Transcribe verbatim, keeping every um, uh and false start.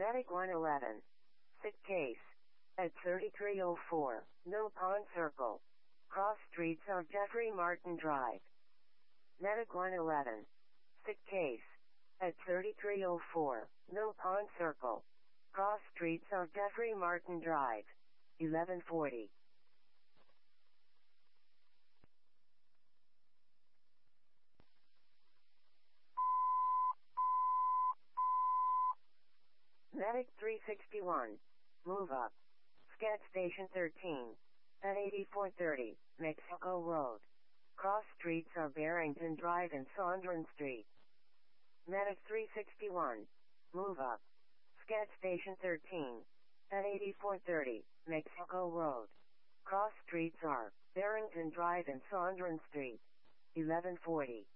Medic one eleven. Sick case. At thirty-three oh four, Mill Pond Circle. Cross streets of Jeffrey Martin Drive. Medic one eleven. Sick case. At thirty-three oh four, Mill Pond Circle. Cross streets of Jeffrey Martin Drive. eleven forty. Medic three sixty-one. Move up. Scat Station thirteen. At eighty-four thirty, Mexico Road. Cross streets of Barrington Drive and Sondran Street. Medic three sixty-one. Move up. Scat Station thirteen. At eighty-four thirty, Mexico Road. Cross streets are Barrington Drive and Sondran Street. eleven forty.